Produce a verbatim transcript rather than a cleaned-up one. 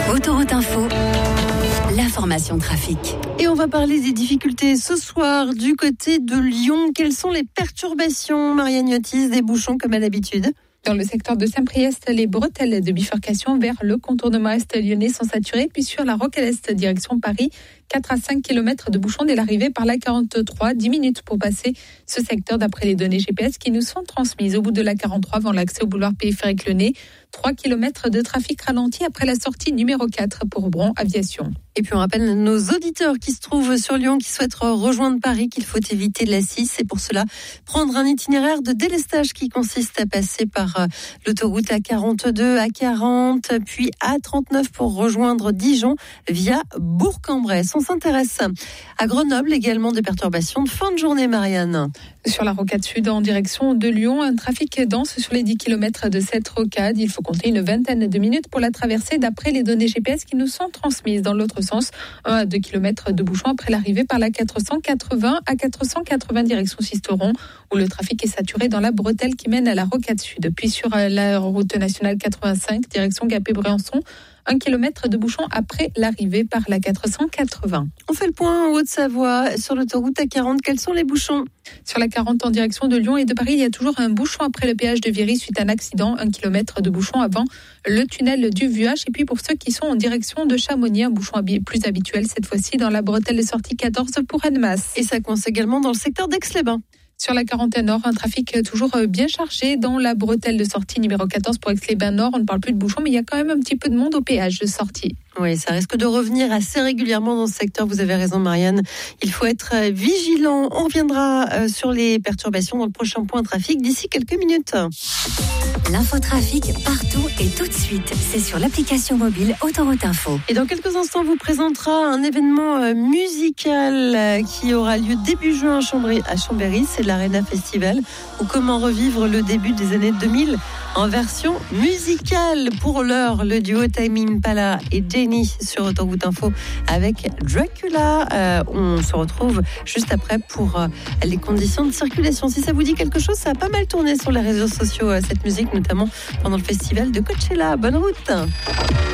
Autoroute Info, l'information trafic. Et on va parler des difficultés ce soir du côté de Lyon. Quelles sont les perturbations, Marianne Yotis, des bouchons comme à l'habitude ? Dans le secteur de Saint-Priest, les bretelles de bifurcation vers le contournement est lyonnais sont saturées. Puis sur la Rocade Est, direction Paris, quatre à cinq kilomètres de bouchons dès l'arrivée par la quarante-trois. dix minutes pour passer ce secteur d'après les données G P S qui nous sont transmises. Au bout de la quarante-trois, avant l'accès au boulevard périphérique lyonnais, trois kilomètres de trafic ralenti après la sortie numéro quatre pour Bron Aviation. Et puis on rappelle nos auditeurs qui se trouvent sur Lyon, qui souhaitent rejoindre Paris, qu'il faut éviter la six. Et pour cela, prendre un itinéraire de délestage qui consiste à passer par l'autoroute A quarante-deux, A quarante, puis A trente-neuf pour rejoindre Dijon via Bourg-en-Bresse. On s'intéresse à Grenoble, également des perturbations de fin de journée, Marianne. Sur la rocade sud en direction de Lyon, un trafic dense sur les dix kilomètres de cette rocade. Il faut compter une vingtaine de minutes pour la traverser d'après les données G P S qui nous sont transmises. Dans l'autre sens, un à deux kilomètres de bouchons après l'arrivée par la quatre cent quatre-vingts à quatre cent quatre-vingts direction Sisteron, où le trafic est saturé dans la bretelle qui mène à la rocade sud. Puis sur la route nationale quatre-vingt-cinq direction Gap-et-Briançon, un kilomètre de bouchon après l'arrivée par la quatre cent quatre-vingts. On fait le point en Haute-Savoie sur l'autoroute A quarante. Quels sont les bouchons ? Sur la quarante en direction de Lyon et de Paris, il y a toujours un bouchon après le péage de Viry suite à un accident. Un kilomètre de bouchon avant le tunnel du Vuache. Et puis pour ceux qui sont en direction de Chamonix, un bouchon plus habituel cette fois-ci dans la bretelle de sortie quatorze pour Annemasse. Et ça coince également dans le secteur d'Aix-les-Bains. Sur la quarantaine nord, un trafic toujours bien chargé dans la bretelle de sortie numéro quatorze pour Aix-les-Bains Nord. On ne parle plus de bouchons, mais il y a quand même un petit peu de monde au péage de sortie. Oui, ça risque de revenir assez régulièrement dans ce secteur. Vous avez raison, Marianne. Il faut être vigilant. On reviendra sur les perturbations dans le prochain point trafic d'ici quelques minutes. L'infotrafic partout et tout de suite. C'est sur l'application mobile Autoroute Info. Et dans quelques instants, on vous présentera un événement musical qui aura lieu début juin à Chambéry. À Chambéry, c'est l'Arena Festival. Ou comment revivre le début des années deux mille en version musicale. Pour l'heure, le duo Tame Impala et Jenny sur Autoroute Info avec Dracula. Euh, on se retrouve juste après pour euh, les conditions de circulation. Si ça vous dit quelque chose, ça a pas mal tourné sur les réseaux sociaux, euh, cette musique, notamment pendant le festival de Coachella. Bonne route!